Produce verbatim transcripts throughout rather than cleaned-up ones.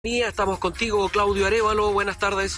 Estamos contigo, Claudio Arévalo. Buenas tardes.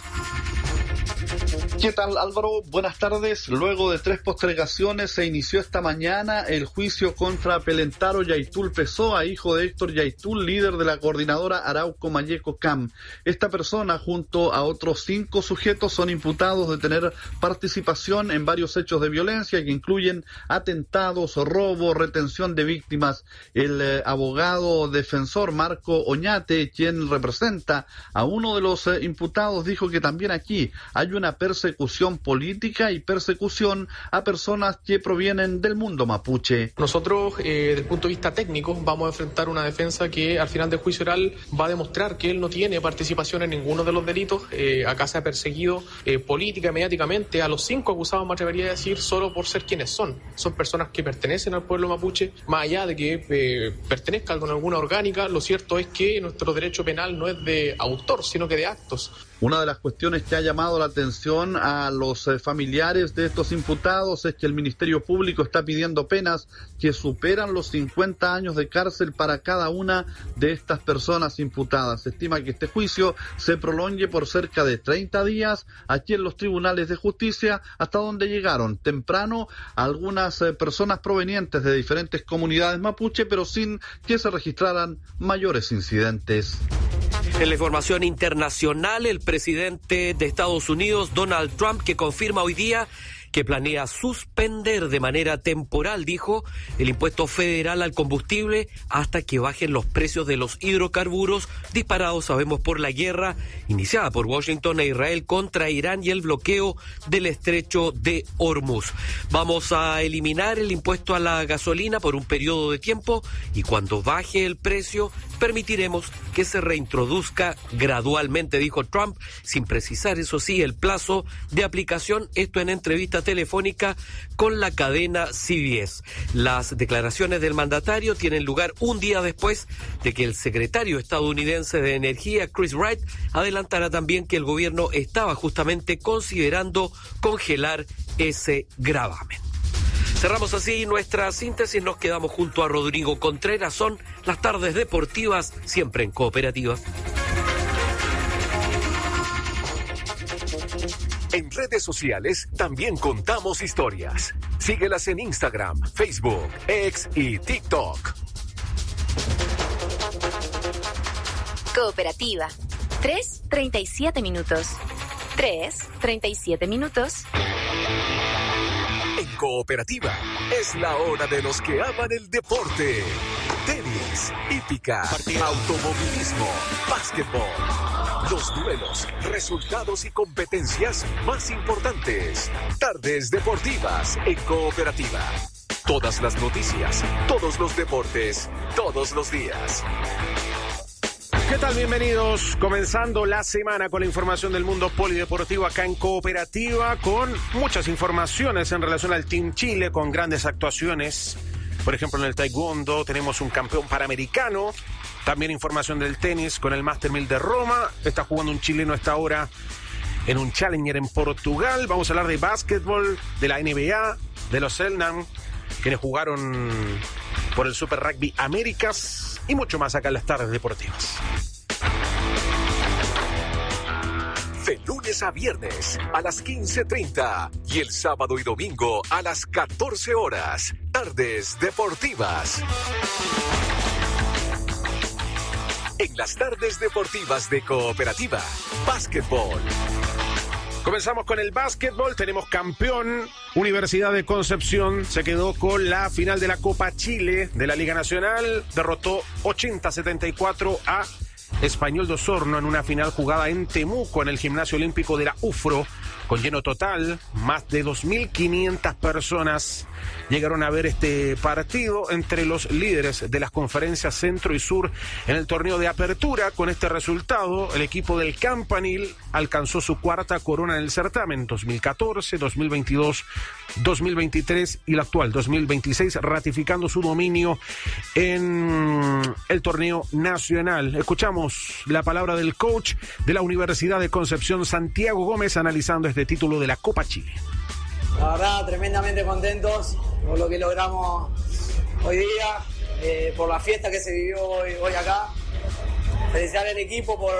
¿Qué tal, Álvaro? Buenas tardes. Luego de tres postergaciones se inició esta mañana el juicio contra Pelentaro Yaitul Pessoa, hijo de Héctor Yaitul, líder de la coordinadora Arauco Mayeco C A M. Esta persona, junto a otros cinco sujetos, son imputados de tener participación en varios hechos de violencia que incluyen atentados, robo, retención de víctimas. El eh, abogado defensor Marco Oñate, quien representa a uno de los eh, imputados, dijo que también aquí hay una persecución política y persecución a personas que provienen del mundo mapuche. Nosotros, eh, desde el punto de vista técnico, vamos a enfrentar una defensa que al final del juicio oral va a demostrar que él no tiene participación en ninguno de los delitos. Eh, acá se ha perseguido eh, política y mediáticamente a los cinco acusados, me atrevería a decir, solo por ser quienes son. Son personas que pertenecen al pueblo mapuche, más allá de que eh, pertenezcan con alguna orgánica. Lo cierto es que nuestro derecho penal no es de autor, sino que de actos. Una de las cuestiones que ha llamado la atención a los eh, familiares de estos imputados es que el Ministerio Público está pidiendo penas que superan los cincuenta años de cárcel para cada una de estas personas imputadas. Se estima que este juicio se prolongue por cerca de treinta días aquí en los tribunales de justicia, hasta donde llegaron temprano algunas eh, personas provenientes de diferentes comunidades mapuche, pero sin que se registraran mayores incidentes. En la información internacional, el presidente de Estados Unidos, Donald Trump, que confirma hoy día que planea suspender de manera temporal, dijo, el impuesto federal al combustible hasta que bajen los precios de los hidrocarburos disparados, sabemos, por la guerra iniciada por Washington e Israel contra Irán y el bloqueo del estrecho de Hormuz. Vamos a eliminar el impuesto a la gasolina por un periodo de tiempo y cuando baje el precio permitiremos que se reintroduzca gradualmente, dijo Trump, sin precisar, eso sí, el plazo de aplicación, esto en entrevista telefónica con la cadena C B S. Las declaraciones del mandatario tienen lugar un día después de que el secretario estadounidense de Energía, Chris Wright, adelantara también que el gobierno estaba justamente considerando congelar ese gravamen. Cerramos así nuestra síntesis, nos quedamos junto a Rodrigo Contreras. Son las tardes deportivas, siempre en Cooperativa. En redes sociales también contamos historias. Síguelas en Instagram, Facebook, X y TikTok. Cooperativa. tres, treinta y siete minutos. tres, treinta y siete minutos. En Cooperativa es la hora de los que aman el deporte. Tenis, hípica, automovilismo, básquetbol. Los duelos, resultados y competencias más importantes. Tardes deportivas en Cooperativa. Todas las noticias, todos los deportes, todos los días. ¿Qué tal? Bienvenidos. Comenzando la semana con la información del mundo polideportivo acá en Cooperativa, con muchas informaciones en relación al Team Chile, con grandes actuaciones. Por ejemplo, en el taekwondo tenemos un campeón panamericano. También información del tenis con el Master mil de Roma. Está jugando un chileno a esta hora en un Challenger en Portugal. Vamos a hablar de básquetbol, de la N B A, de los Selknam, quienes jugaron por el Super Rugby Américas y mucho más acá en las tardes deportivas. De lunes a viernes a las quince treinta y el sábado y domingo a las catorce horas. Tardes deportivas. En las tardes deportivas de Cooperativa, básquetbol. Comenzamos con el básquetbol, tenemos campeón. Universidad de Concepción se quedó con la final de la Copa Chile de la Liga Nacional. Derrotó ochenta a setenta y cuatro a Español de Osorno en una final jugada en Temuco, en el Gimnasio Olímpico de la U F R O, con lleno total. Más de dos mil quinientas personas llegaron a ver este partido entre los líderes de las conferencias Centro y Sur en el torneo de apertura. Con este resultado, el equipo del Campanil alcanzó su cuarta corona en el certamen, dos mil catorce, dos mil veintidós, dos mil veintitrés y la actual dos mil veintiséis, ratificando su dominio en el torneo nacional. Escuchamos la palabra del coach de la Universidad de Concepción, Santiago Gómez, analizando este título de la Copa Chile. La verdad, tremendamente contentos por lo que logramos hoy día, eh, por la fiesta que se vivió hoy, hoy acá. Felicitar al equipo por